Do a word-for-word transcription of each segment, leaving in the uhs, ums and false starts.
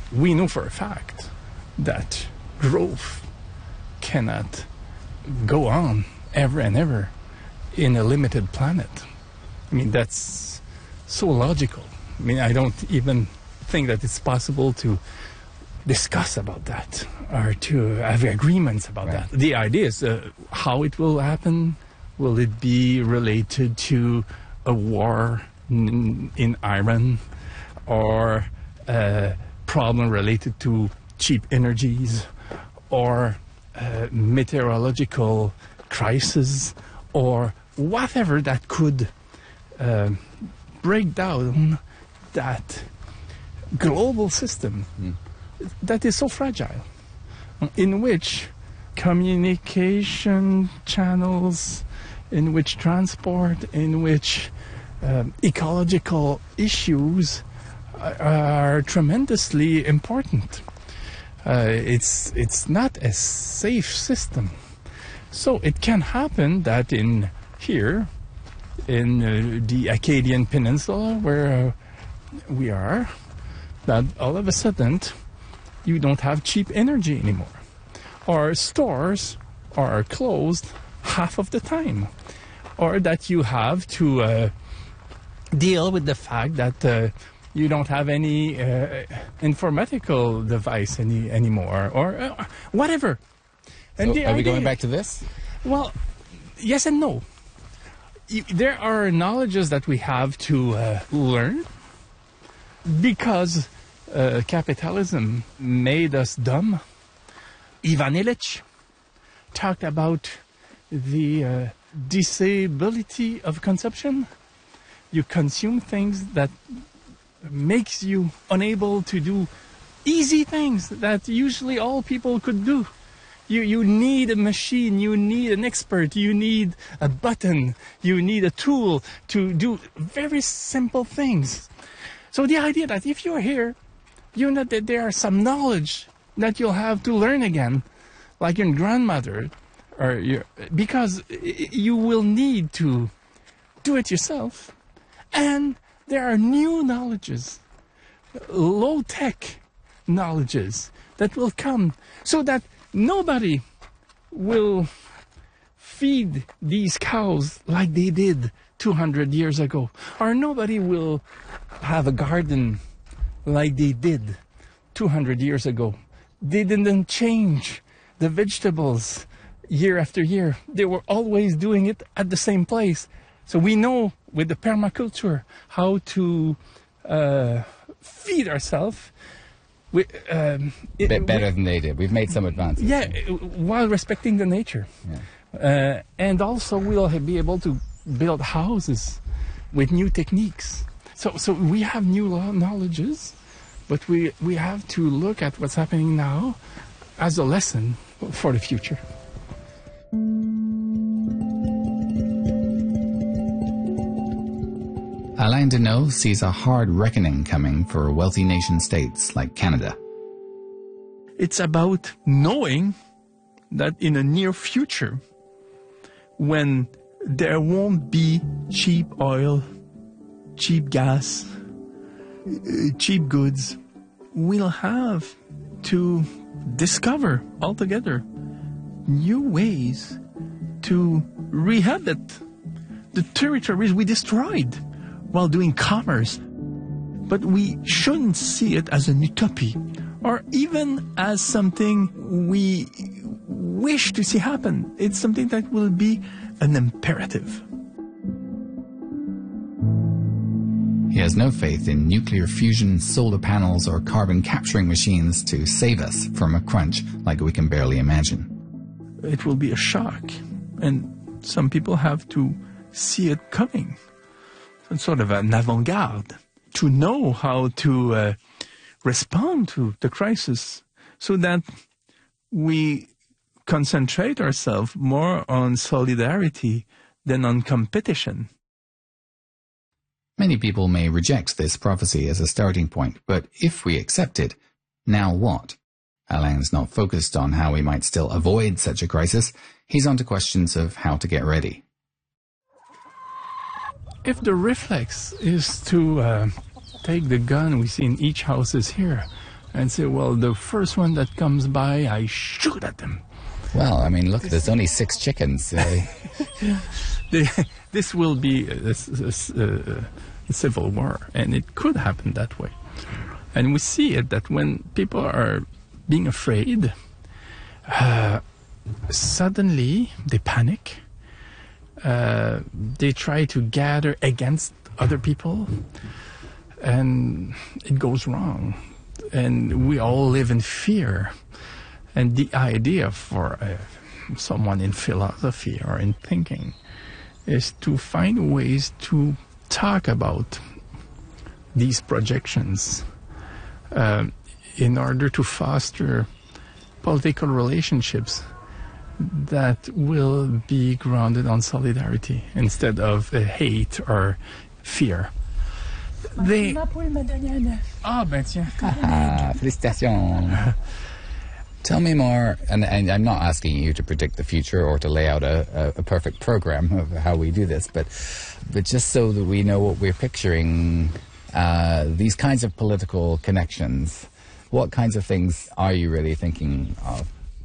we know for a fact that growth cannot go on ever and ever in a limited planet. I mean, that's so logical. I mean, I don't even think that it's possible to discuss about that or to have agreements about Right. that. The idea is uh, how it will happen. Will it be related to a war in, in Iran or a problem related to cheap energies or a meteorological crisis or whatever that could uh, break down that global system Mm. that is so fragile, in which communication channels, in which transport, in which um, ecological issues are, are tremendously important. Uh, it's it's not a safe system. So it can happen that in here, in uh, the Acadian Peninsula, where uh, we are, that all of a sudden you don't have cheap energy anymore. Or stores are closed half of the time. Or that you have to uh, deal with the fact that uh, you don't have any uh, informatical device any anymore, or uh, whatever. And So the are we idea- going back to this? Well, yes and no. You- There are knowledges that we have to uh, learn because uh, capitalism made us dumb. Ivan Illich talked about the uh, disability of consumption. You consume things that makes you unable to do easy things that usually all people could do. You, you need a machine, you need an expert, you need a button, you need a tool to do very simple things. So the idea that if you're here, you know that there are some knowledge that you'll have to learn again, like your grandmother, or your, because you will need to do it yourself. And there are new knowledges, low-tech knowledges that will come so that nobody will feed these cows like they did two hundred years ago, or nobody will have a garden like they did two hundred years ago. They didn't change the vegetables year after year. They were always doing it at the same place. So we know with the permaculture how to uh, feed ourselves. We, um, it- Bit better than they did. We've made some advances. yeah, while respecting the nature. Yeah. Uh, and also we'll be able to build houses with new techniques. So, so we have new lo- knowledges, but we, we have to look at what's happening now as a lesson for the future. Alain Deneau sees a hard reckoning coming for wealthy nation-states like Canada. It's about knowing that in the near future, when there won't be cheap oil, cheap gas, uh, cheap goods, we'll have to discover altogether new ways to rehabilitate the territories we destroyed while doing commerce. But we shouldn't see it as an utopia or even as something we wish to see happen. It's something that will be an imperative. He has no faith in nuclear fusion, solar panels, or carbon capturing machines to save us from a crunch like we can barely imagine. It will be a shock, and some people have to see it coming. It's sort of an avant-garde to know how to uh, respond to the crisis so that we concentrate ourselves more on solidarity than on competition. Many people may reject this prophecy as a starting point, but if we accept it, now what? Alain's not focused on how we might still avoid such a crisis. He's on to questions of how to get ready. If the reflex is to uh, take the gun we see in each house is here, and say, well, the first one that comes by, I shoot at them. Well, I mean, look, there's only six chickens. Uh, this will be a, a, a, a civil war, and it could happen that way. And we see it that when people are being afraid, uh, suddenly they panic. Uh, they try to gather against other people, and it goes wrong. And we all live in fear. And the idea for uh, someone in philosophy or in thinking is to find ways to talk about these projections uh, in order to foster political relationships that will be grounded on solidarity instead of uh, hate or fear. They... Ah, ben tiens. Ah, félicitations. Tell me more, and, and I'm not asking you to predict the future or to lay out a, a, a perfect program of how we do this, but but just so that we know what we're picturing, uh, these kinds of political connections, what kinds of things are you really thinking of?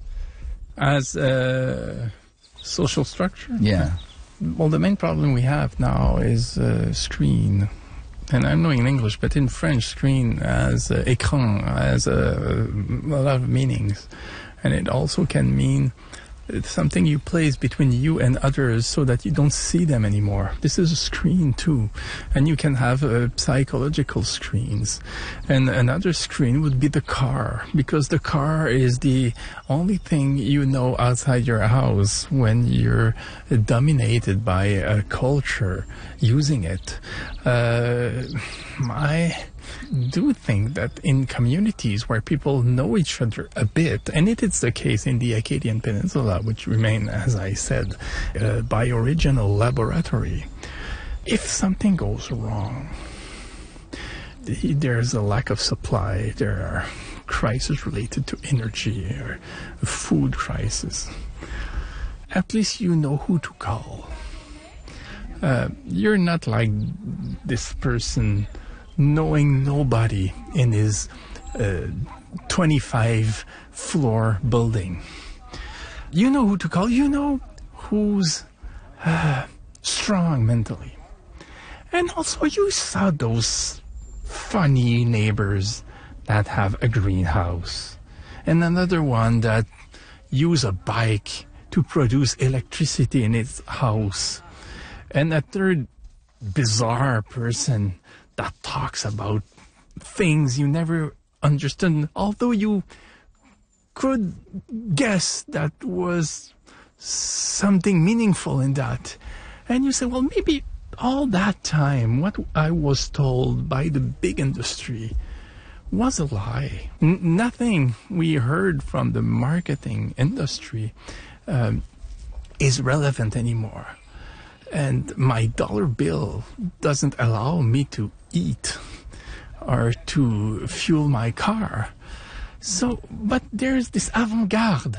As a social structure? Yeah. Well, the main problem we have now is uh, screen. And I'm knowing in English, but in French, screen as uh, écran has a, a lot of meanings. And it also can mean something you place between you and others so that you don't see them anymore. This is a screen too. And you can have uh, psychological screens. And another screen would be the car, because the car is the only thing you know outside your house when you're uh, dominated by a culture using it. Uh, I do think that in communities where people know each other a bit, and it is the case in the Acadian Peninsula, which remain, as I said, a bioregional laboratory, if something goes wrong, there's a lack of supply, there are crises related to energy or a food crisis, at least you know who to call. Uh, you're not like this person knowing nobody in his uh, twenty-five floor building. You know who to call. You know who's uh, strong mentally. And also you saw those funny neighbors that have a greenhouse, and another one that use a bike to produce electricity in its house, and a third bizarre person that talks about things you never understood, although you could guess that was something meaningful in that. And you say, well, maybe all that time what I was told by the big industry was a lie. N- nothing we heard from the marketing industry um, is relevant anymore. And my dollar bill doesn't allow me to eat or to fuel my car. So, but there's this avant-garde,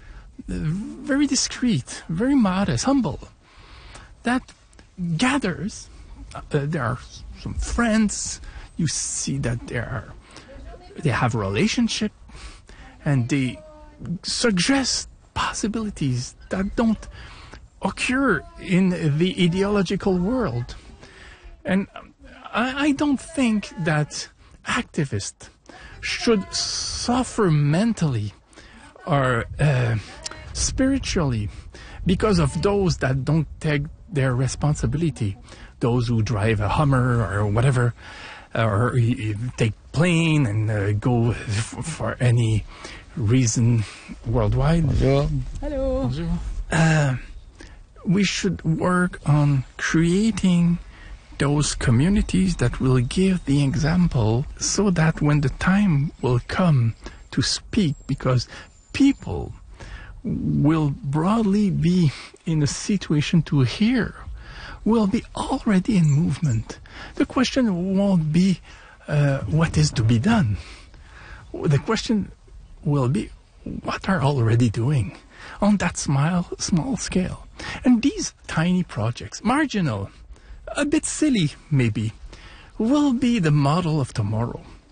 very discreet, very modest, humble, that gathers. Uh, there are some friends. You see that they are, they have a relationship, and they suggest possibilities that don't occur in the ideological world. And I, I don't think that activists should suffer mentally or uh, spiritually because of those that don't take their responsibility, those who drive a Hummer or whatever, or take plane and uh, go f- for any reason worldwide. Bonjour. Hello. Bonjour. Uh, we should work on creating those communities that will give the example, so that when the time will come to speak, because people will broadly be in a situation to hear, will be already in movement. The question won't be uh, what is to be done. The question will be what are already doing on that small, small scale. And these tiny projects, marginal, a bit silly maybe, will be the model of tomorrow.